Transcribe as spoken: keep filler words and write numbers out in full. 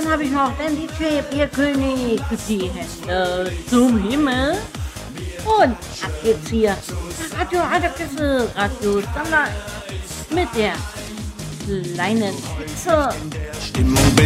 dann habe ich noch den D J Bierkönig, die Hände zum Himmel. Und ab geht's hier. Radio Radiokissen, Radio Standard mit der kleinen Hitze. Stimmung